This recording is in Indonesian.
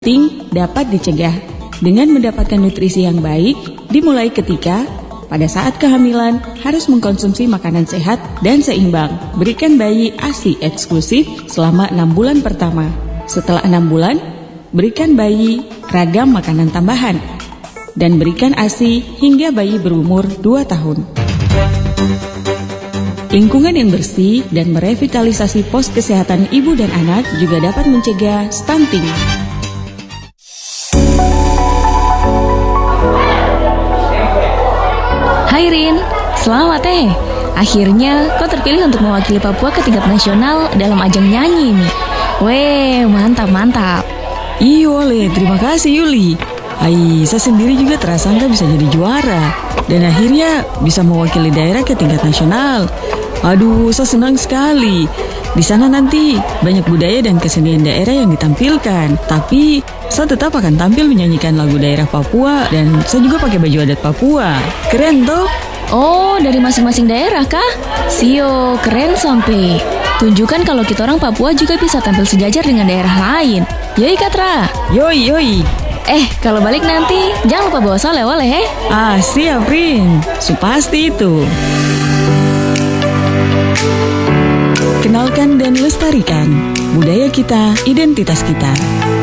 Stunting dapat dicegah dengan mendapatkan nutrisi yang baik, dimulai ketika pada saat kehamilan harus mengkonsumsi makanan sehat dan seimbang. Berikan bayi ASI eksklusif selama 6 bulan pertama. Setelah 6 bulan, berikan bayi ragam makanan tambahan dan berikan ASI hingga bayi berumur 2 tahun. Lingkungan yang bersih dan merevitalisasi pos kesehatan ibu dan anak juga dapat mencegah stunting. Hai Rin, selamat Akhirnya kau terpilih untuk mewakili Papua ke tingkat nasional dalam ajang nyanyi nih. Weh, mantap. Iyo Le, terima kasih Yuli. Saya sendiri juga terasangka bisa jadi juara dan akhirnya bisa mewakili daerah ke tingkat nasional. Aduh, saya senang sekali. Di sana nanti banyak budaya dan kesenian daerah yang ditampilkan. Tapi saya tetap akan tampil menyanyikan lagu daerah Papua dan saya juga pakai baju adat Papua. Keren toh? Oh, dari masing-masing daerah kah? Sio, keren sampai. Tunjukkan kalau kita orang Papua juga bisa tampil sejajar dengan daerah lain. Yoi Katra. Yoi. Kalau balik nanti jangan lupa bawa oleh-oleh Siap Rin. Supasti itu. Kenalkan dan lestarikan budaya kita, identitas kita.